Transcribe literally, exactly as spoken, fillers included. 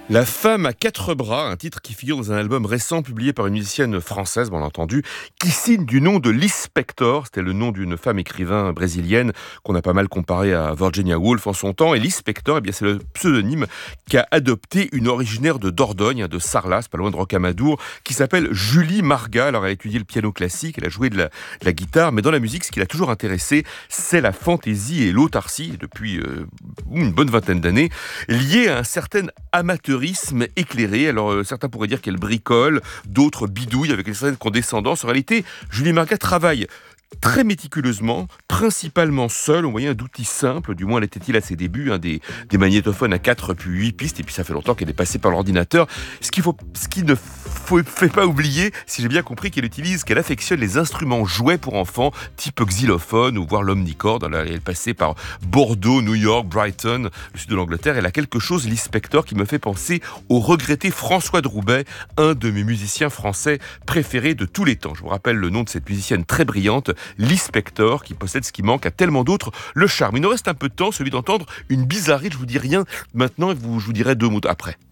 La femme à quatre bras, un titre qui figure dans un album récent publié par une musicienne française, bien entendu, qui signe du nom de Liz Spector. C'était le nom d'une femme écrivain brésilienne qu'on a pas mal comparé à Virginia Woolf en son temps. Et Liz Spector, eh bien, c'est le pseudonyme qu'a adopté une originaire de Dordogne, de Sarlat, pas loin de Rocamadour, qui s'appelle Julie Marga. Alors, elle a étudié le piano classique, elle a joué de la, de la guitare, mais dans la musique, ce qui l'a toujours intéressé, c'est la fantaisie et l'autarcie, depuis euh, une bonne vingtaine d'années, liée à un certain amateurisme éclairé. Alors euh, certains pourraient dire qu'elle bricole, d'autres bidouillent avec une certaine condescendance. En réalité, Julie Marga travaille très méticuleusement, principalement seule, au moyen d'outils simples, du moins l'était-il à ses débuts, hein, des, des magnétophones à quatre puis huit pistes, et puis ça fait longtemps qu'elle est passée par l'ordinateur. Ce qu'il faut, ce qui ne faut, fait pas oublier, si j'ai bien compris, qu'elle utilise, qu'elle affectionne les instruments jouets pour enfants, type xylophone ou voire l'omnicorde. Elle est passée par Bordeaux, New York, Brighton, le sud de l'Angleterre. Elle a quelque chose, Liz Spector, qui me fait penser au regretté François de Roubaix, un de mes musiciens français préférés de tous les temps. Je vous rappelle le nom de cette musicienne très brillante, Liz Spector, qui possède ce qui manque à tellement d'autres, le charme. Il nous reste un peu de temps, celui d'entendre une bizarrerie. Je vous dis rien maintenant et vous, je vous dirai deux mots après.